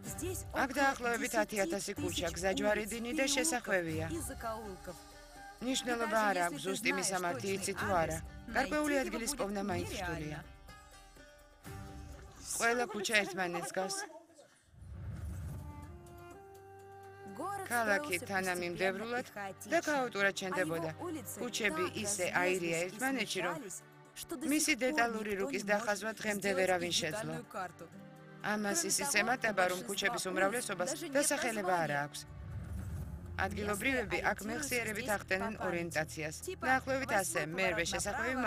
აქ დაახლოებით 10,000 ქუჩა, გზაჯვარედინი და შესახვევია. ნიშნულობა არ აქვს, ზუსტი მისამართი იცი თუ არა. გარკვეული ადგილის პოვნა მაინც რთულია. ყველა ქუჩა ერთმანეთს გავს. ქალაქი თანამიმდევრულად და ქაოტურად შენდებოდა. ქუჩები ისე აირია ერთმანეთში, რომ მისი დეტალური რუკის დახაზვა დღემდე ვერავინ შეძლო. ამას ისიც ემატება, რომ ქუჩების უმრავლესობას დასახელება არ აქვს. ადგილობრივები აქ მეხსიერებით ახდენენ ორიენტაციას. დაახლოებით ასე, მერვე შესახვევი